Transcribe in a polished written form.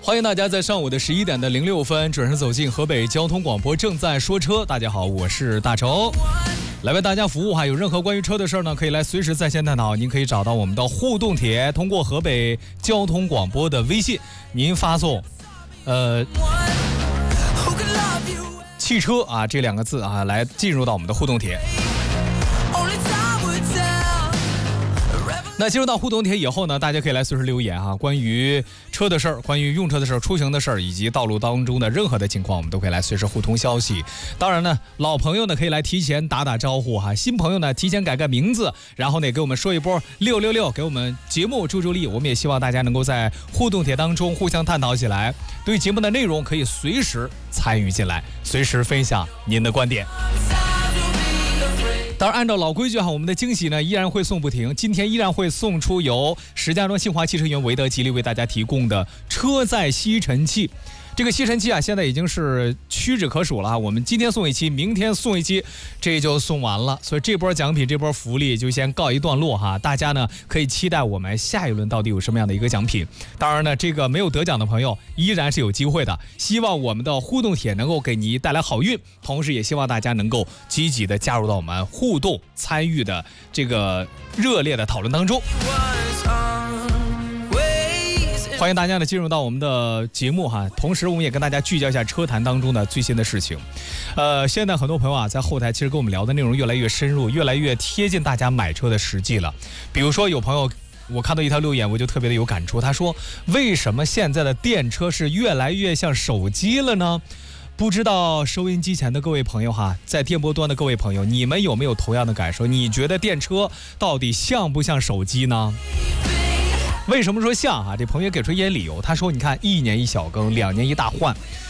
欢迎大家在上午的11点的06分准时走进河北交通广播，正在说车。大家好，我是大周，来为大家服务哈。有任何关于车的事呢，可以来随时在线探讨。您可以找到我们的互动帖，通过河北交通广播的微信，您发送汽车啊这2个字啊，来进入到我们的互动帖。那进入到互动帖以后呢，大家可以来随时留言哈，关于车的事儿，关于用车的事儿，出行的事儿，以及道路当中的任何的情况，我们都可以来随时互通消息。当然呢，老朋友呢可以来提前打打招呼哈，新朋友呢提前改个名字，然后呢给我们说一波666，给我们节目助力。我们也希望大家能够在互动帖当中互相探讨起来，对节目的内容可以随时参与进来，随时分享您的观点。当然，按照老规矩哈，我们的惊喜呢依然会送不停。今天依然会送出由石家庄新华汽车园维德吉利为大家提供的车载吸尘器。这个吸尘器啊，现在已经是屈指可数了啊！我们今天送一期，明天送一期，这就送完了。所以这波奖品，这波福利就先告一段落哈。大家呢可以期待我们下一轮到底有什么样的一个奖品。当然呢，这个没有得奖的朋友依然是有机会的。希望我们的互动帖能够给你带来好运，同时也希望大家能够积极的加入到我们互动参与的这个热烈的讨论当中。欢迎大家呢进入到我们的节目哈，同时我们也跟大家聚焦一下车坛当中的最新的事情。现在很多朋友啊在后台其实跟我们聊的内容越来越深入，越来越贴近大家买车的实际了。比如说有朋友，我看到一条留言我就特别的有感触，他说为什么现在的电车是越来越像手机了呢？不知道收音机前的各位朋友哈，在电波端的各位朋友，你们有没有同样的感受？你觉得电车到底像不像手机呢？为什么说像啊？这朋友给出一些理由，他说你看1年一小更，2年一大换，